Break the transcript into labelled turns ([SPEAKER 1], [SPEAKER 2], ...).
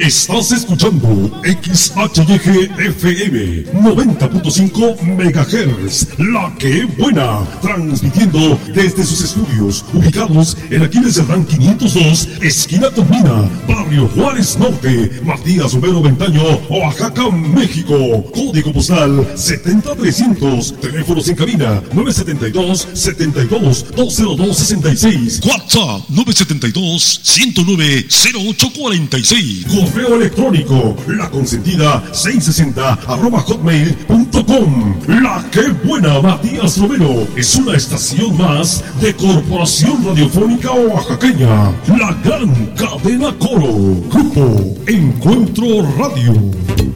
[SPEAKER 1] Estás escuchando XHYG FM 90.5 MHz, La Que Buena, transmitiendo desde sus estudios ubicados en Aquiles Cerdán 502, esquina Tomina, barrio Juárez Norte, Matías Romero Ventaño, Oaxaca, México. Código postal 70300, teléfonos en cabina 972-72-20266, WhatsApp 972-109-0846, correo electrónico laconsentida660@hotmail.com. La Que Buena, Matías Romero, es una estación más de Corporación Radiofónica Oaxaqueña, la gran cadena Coro, Grupo Encuentro Radio.